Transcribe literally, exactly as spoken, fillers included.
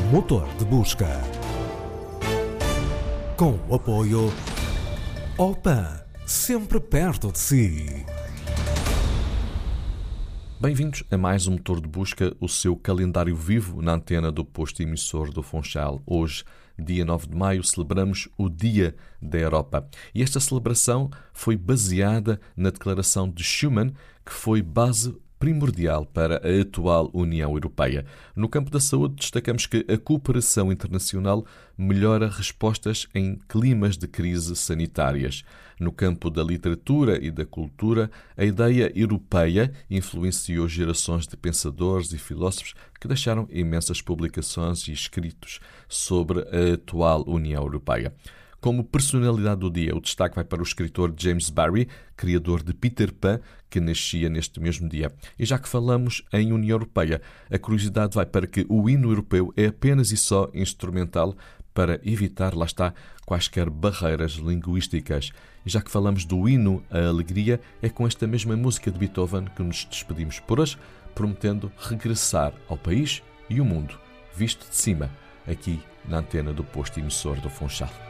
Motor de busca. Com o apoio Opan, sempre perto de si. Bem-vindos a mais um Motor de Busca, o seu calendário vivo na antena do posto emissor do Funchal. Hoje, dia nove de maio, celebramos o Dia da Europa. E esta celebração foi baseada na Declaração de Schuman, que foi base primordial para a atual União Europeia. No campo da saúde, destacamos que a cooperação internacional melhora respostas em climas de crise sanitárias. No campo da literatura e da cultura, a ideia europeia influenciou gerações de pensadores e filósofos que deixaram imensas publicações e escritos sobre a atual União Europeia. Como personalidade do dia, o destaque vai para o escritor James Barrie, criador de Peter Pan, que nascia neste mesmo dia. E já que falamos em União Europeia, a curiosidade vai para que o hino europeu é apenas e só instrumental para evitar, lá está, quaisquer barreiras linguísticas. E já que falamos do hino à alegria, é com esta mesma música de Beethoven que nos despedimos por hoje, prometendo regressar ao país e o mundo, visto de cima, aqui na antena do posto emissor do Funchal.